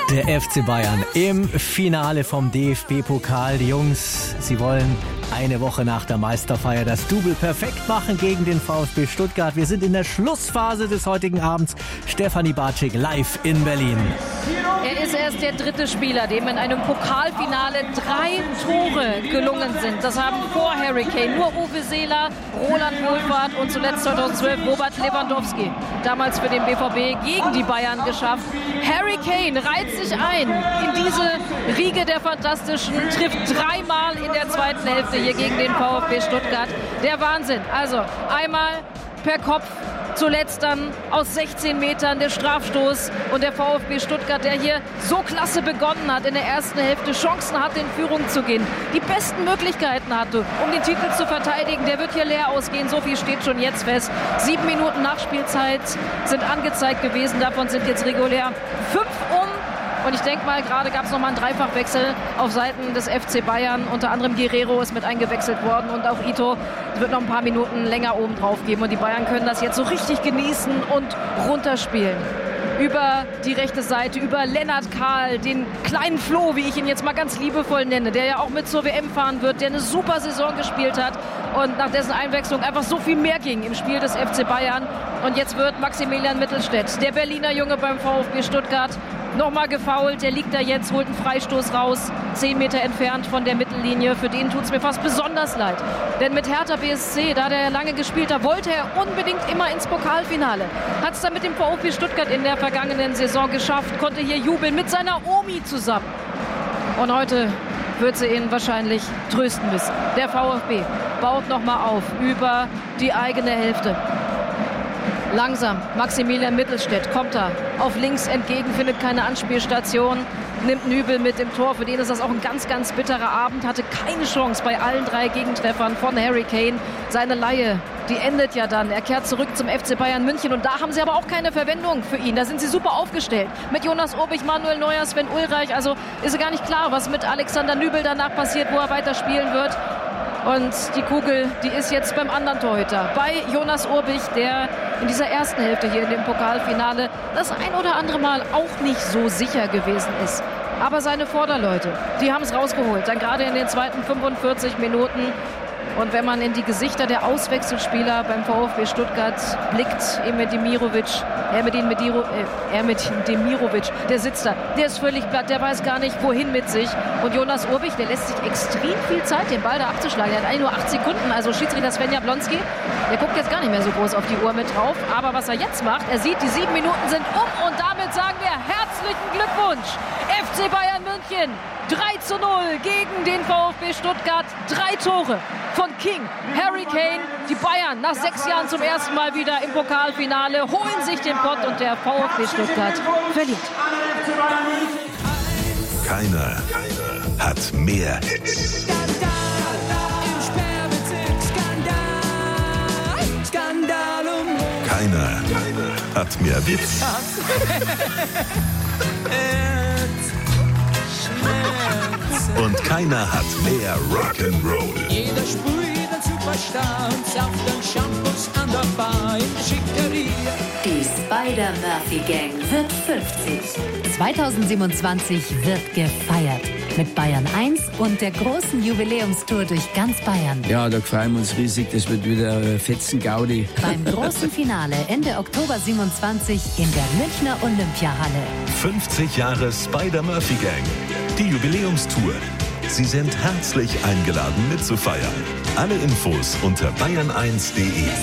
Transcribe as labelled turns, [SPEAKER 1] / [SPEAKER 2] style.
[SPEAKER 1] Der FC Bayern im Finale vom DFB-Pokal. Die Jungs, sie wollen eine Woche nach der Meisterfeier das Double perfekt machen gegen den VfB Stuttgart. Wir sind in der Schlussphase des heutigen Abends. Stefanie Bartschik live in Berlin.
[SPEAKER 2] Er ist erst der dritte Spieler, dem in einem Pokalfinale 3 Tore gelungen sind. Das haben vor Harry Kane nur Uwe Seeler, Roland Wohlfahrt und zuletzt 2012 Robert Lewandowski, damals für den BVB, gegen die Bayern geschafft. Harry Kane reiht sich ein in diese Riege der Fantastischen, trifft 3-mal in der zweiten Hälfte hier gegen den VfB Stuttgart. Der Wahnsinn. Also einmal per Kopf, zuletzt dann aus 16 Metern der Strafstoß und der VfB Stuttgart, der hier so klasse begonnen hat, in der ersten Hälfte Chancen hatte, in Führung zu gehen, die besten Möglichkeiten hatte, um den Titel zu verteidigen. Der wird hier leer ausgehen, so viel steht schon jetzt fest. 7 Minuten Nachspielzeit sind angezeigt gewesen, davon sind jetzt regulär 5 um. Und ich denke mal, gerade gab es nochmal einen Dreifachwechsel auf Seiten des FC Bayern. Unter anderem Guerrero ist mit eingewechselt worden und auch Ito wird noch ein paar Minuten länger oben drauf geben. Und die Bayern können das jetzt so richtig genießen und runterspielen. Über die rechte Seite, über Lennart Kahl, den kleinen Flo, wie ich ihn jetzt mal ganz liebevoll nenne, der ja auch mit zur WM fahren wird, der eine super Saison gespielt hat und nach dessen Einwechslung einfach so viel mehr ging im Spiel des FC Bayern. Und jetzt wird Maximilian Mittelstädt, der Berliner Junge beim VfB Stuttgart, nochmal gefoult. Der liegt da jetzt, holt einen Freistoß raus, 10 Meter entfernt von der Mittellinie. Für den tut es mir fast besonders leid. Denn mit Hertha BSC, da der lange gespielt hat, wollte er unbedingt immer ins Pokalfinale. Hat es dann mit dem VfB Stuttgart in der vergangenen Saison geschafft, konnte hier jubeln mit seiner Omi zusammen. Und heute wird sie ihn wahrscheinlich trösten müssen. Der VfB baut nochmal auf über die eigene Hälfte. Langsam, Maximilian Mittelstädt kommt da auf links entgegen, findet keine Anspielstation, nimmt Nübel mit im Tor. Für den ist das auch ein ganz, ganz bitterer Abend. Hatte keine Chance bei allen 3 Gegentreffern von Harry Kane. Seine Leihe, die endet ja dann. Er kehrt zurück zum FC Bayern München und da haben sie aber auch keine Verwendung für ihn. Da sind sie super aufgestellt. Mit Jonas Urbich, Manuel Neuer, Sven Ulreich. Also ist gar nicht klar, was mit Alexander Nübel danach passiert, wo er weiterspielen wird. Und die Kugel, die ist jetzt beim anderen Torhüter, bei Jonas Urbich, der in dieser ersten Hälfte hier in dem Pokalfinale das ein oder andere Mal auch nicht so sicher gewesen ist. Aber seine Vorderleute, die haben es rausgeholt, dann gerade in den zweiten 45 Minuten. Und wenn man in die Gesichter der Auswechselspieler beim VfB Stuttgart blickt, Emir Demirovic, der sitzt da, der ist völlig platt, der weiß gar nicht, wohin mit sich. Und Jonas Urbich, der lässt sich extrem viel Zeit, den Ball da abzuschlagen. Der hat eigentlich nur 8 Sekunden, also Schiedsrichter Sven Jablonski, der guckt jetzt gar nicht mehr so groß auf die Uhr mit drauf. Aber was er jetzt macht, er sieht, die 7 Minuten sind um und damit sagen wir herzlichen Glückwunsch, FC Bayern München. 3:0 gegen den VfB Stuttgart. 3 Tore von King, Harry Kane. Die Bayern nach 6 Jahren zum ersten Mal wieder im Pokalfinale, holen sich den Pott und der VfB Stuttgart verliert.
[SPEAKER 3] Keiner hat mehr Hits. Keiner hat mehr Witz. Und keiner hat mehr Rock'n'Roll.
[SPEAKER 4] Jeder sprüht ein Superstar und Saft und Shampoos an der Bar in der Schickeria.
[SPEAKER 5] Die Spider-Murphy-Gang wird 50. 2027 wird gefeiert. Mit Bayern 1 und der großen Jubiläumstour durch ganz Bayern.
[SPEAKER 6] Ja, da freuen wir uns riesig. Das wird wieder fetzen Gaudi.
[SPEAKER 5] Beim großen Finale Ende Oktober 27 in der Münchner Olympiahalle.
[SPEAKER 3] 50 Jahre Spider-Murphy-Gang. Die Jubiläumstour. Sie sind herzlich eingeladen mitzufeiern. Alle Infos unter bayern1.de.